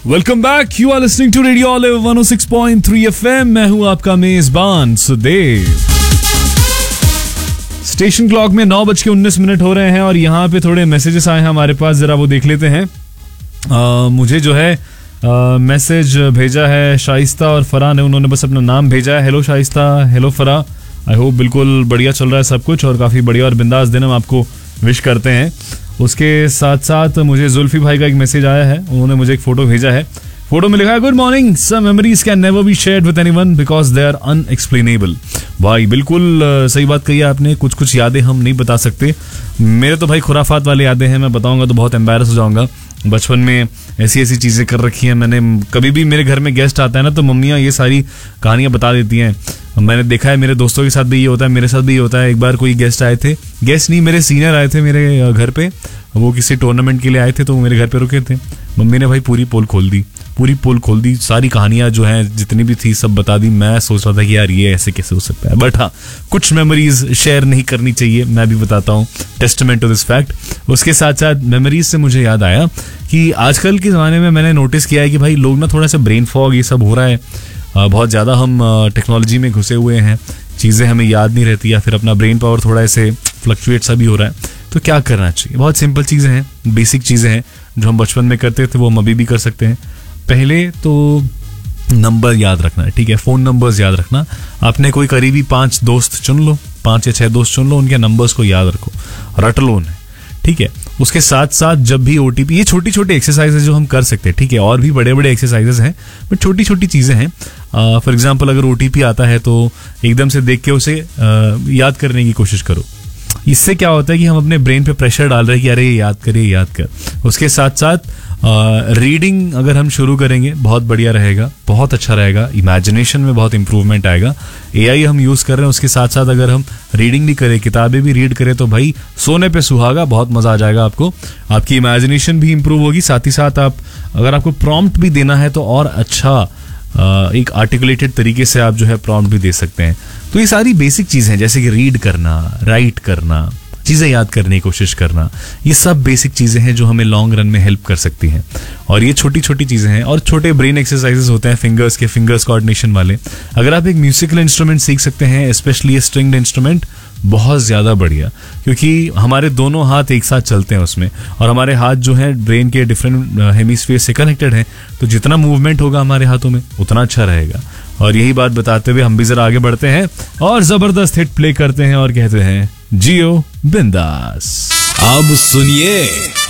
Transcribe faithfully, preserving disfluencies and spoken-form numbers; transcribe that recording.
Welcome back, you are listening to radio olive one O six point three FM. मैं हूं आपका मेजबान Sudev. Station clock में नौ बज के उन्नीस मिनट हो रहे हैं और यहाँ पे थोड़े मैसेजेस आए हैं हमारे पास, जरा वो देख लेते हैं। आ, मुझे जो है मैसेज भेजा है शाइस्ता और फरा ने, उन्होंने बस अपना नाम भेजा है। हेलो शाइस्ता, हेलो फरा, आई होप बिल्कुल बढ़िया चल रहा है सब कुछ और काफ़ी बढ़िया और बिंदास दिन हम आपको विश करते हैं। उसके साथ साथ मुझे जुल्फी भाई का एक मैसेज आया है, उन्होंने मुझे एक फोटो भेजा है। फोटो में लिखा है, good morning, some memories can never be shared with anyone because they are unexplainable. भाई बिल्कुल सही बात कही आपने, कुछ कुछ यादें हम नहीं बता सकते। मेरे तो भाई खुराफात वाले यादें हैं, मैं बताऊंगा तो बहुत एम्बैरस हो जाऊंगा। बचपन में ऐसी ऐसी चीज़ें कर रखी हैं मैंने। कभी भी मेरे घर में गेस्ट आता है ना तो मम्मियाँ ये सारी कहानियाँ बता देती हैं। मैंने देखा है, मेरे दोस्तों के साथ भी ये होता है, मेरे साथ भी ये होता है। एक बार कोई गेस्ट आए थे, गेस्ट नहीं मेरे सीनियर आए थे मेरे घर पे, वो किसी टूर्नामेंट के लिए आए थे तो वो मेरे घर पे रुके थे। मम्मी ने भाई पूरी पोल खोल दी, पूरी पोल खोल दी, सारी कहानियां जो हैं जितनी भी थी सब बता दी। मैं सोच रहा था कि यार ये ऐसे कैसे हो सकता है, बट हाँ कुछ मेमोरीज शेयर नहीं करनी चाहिए, मैं भी बताता हूँ, टेस्टमेंट टू दिस फैक्ट। उसके साथ साथ मेमोरीज से मुझे याद आया कि आजकल के ज़माने में मैंने नोटिस किया है कि भाई लोग ना थोड़ा सा ब्रेन फॉग ये सब हो रहा है, बहुत ज़्यादा हम टेक्नोलॉजी में घुसे हुए हैं, चीज़ें हमें याद नहीं रहती या फिर अपना ब्रेन पावर थोड़ा ऐसे फ्लक्चुएट सा भी हो रहा है। तो क्या करना चाहिए? बहुत सिंपल चीज़ें हैं, बेसिक चीज़ें हैं जो हम बचपन में करते थे वो हम अभी भी कर सकते हैं। पहले तो नंबर याद रखना है, ठीक है, फ़ोन नंबर्स याद रखना। आपने कोई करीबी पांच दोस्त चुन लो, पांच या छह दोस्त चुन लो, उनके नंबर्स को याद रखो, रट लो उन्हें, ठीक है। उसके साथ साथ जब भी ओटीपी, ये छोटी छोटी एक्सरसाइजेज जो हम कर सकते हैं, ठीक है, और भी बड़े बड़े एक्सरसाइजेज हैं बट छोटी छोटी चीज़ें हैं। फॉर एग्जांपल अगर ओटीपी आता है तो एकदम से देख के उसे आ, याद करने की कोशिश करो। इससे क्या होता है कि हम अपने ब्रेन पे प्रेशर डाल रहे हैं कि अरे ये याद कर, ये याद कर। उसके साथ साथ रीडिंग अगर हम शुरू करेंगे बहुत बढ़िया रहेगा, बहुत अच्छा रहेगा, इमेजिनेशन में बहुत इंप्रूवमेंट आएगा। एआई हम यूज़ कर रहे हैं, उसके साथ साथ अगर हम रीडिंग भी करें, किताबें भी रीड करें तो भाई सोने पे सुहागा, बहुत मज़ा आ जाएगा आपको। आपकी इमेजिनेशन भी इंप्रूव होगी, साथ ही साथ आप अगर आपको प्रॉम्प्ट भी देना है तो और अच्छा एक आर्टिकुलेटेड तरीके से आप जो है प्रॉम्प्ट भी दे सकते हैं। तो ये सारी बेसिक चीज़ें हैं, जैसे कि रीड करना, राइट करना, चीज़ें याद करने की कोशिश करना, ये सब बेसिक चीज़ें हैं जो हमें लॉन्ग रन में हेल्प कर सकती हैं। और ये छोटी छोटी चीज़ें हैं और छोटे ब्रेन एक्सरसाइजेस होते हैं फिंगर्स के, फिंगर्स कोऑर्डिनेशन वाले। अगर आप एक म्यूजिकल इंस्ट्रूमेंट सीख सकते हैं, स्पेशली स्ट्रिंग्ड इंस्ट्रूमेंट, बहुत ज़्यादा बढ़िया, क्योंकि हमारे दोनों हाथ एक साथ चलते हैं उसमें और हमारे हाथ जो है ब्रेन के डिफरेंट हेमिस्फीयर से कनेक्टेड हैं, तो जितना मूवमेंट होगा हमारे हाथों में उतना अच्छा रहेगा। और यही बात बताते हुए हम भी जरा आगे बढ़ते हैं और जबरदस्त हिट प्ले करते हैं और कहते हैं जियो बिंदास। अब सुनिए